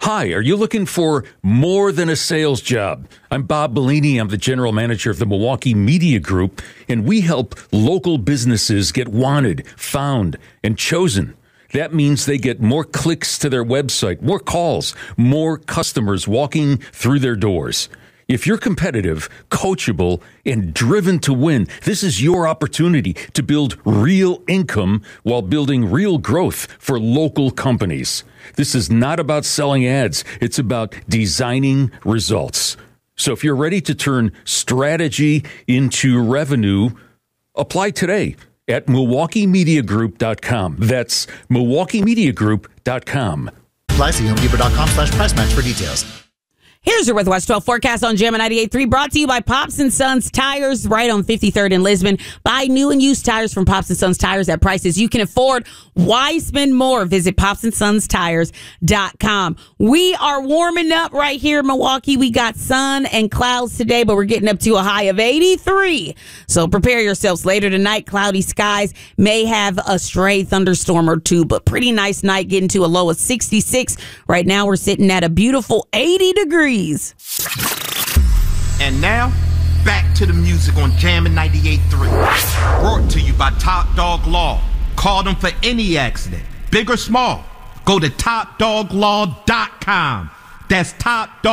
Hi, are you looking for more than a sales job? I'm Bob Bellini. I'm the general manager of the Milwaukee Media Group, and we help local businesses get wanted, found, and chosen. That means they get more clicks to their website, more calls, more customers walking through their doors. If you're competitive, coachable, and driven to win, this is your opportunity to build real income while building real growth for local companies. This is not about selling ads. It's about designing results. So if you're ready to turn strategy into revenue, apply today at MilwaukeeMediaGroup.com. That's MilwaukeeMediaGroup.com. Apply, see HomeDepot.com/price match for details. Here's your Northwest 12 forecast on Jammin' 98.3, brought to you by Pops & Sons Tires, right on 53rd in Lisbon. Buy new and used tires from Pops & Sons Tires at prices you can afford. Why spend more? Visit PopsandSonsTires.com. We are warming up right here in Milwaukee. We got sun and clouds today, but we're getting up to a high of 83. So prepare yourselves. Later tonight, cloudy skies, may have a stray thunderstorm or two, but pretty nice night, getting to a low of 66. Right now, we're sitting at a beautiful 80 degrees. And now, back to the music on Jammin' 98.3. Brought to you by Top Dog Law. Call them for any accident, big or small. Go to TopDogLaw.com. That's Top Dog.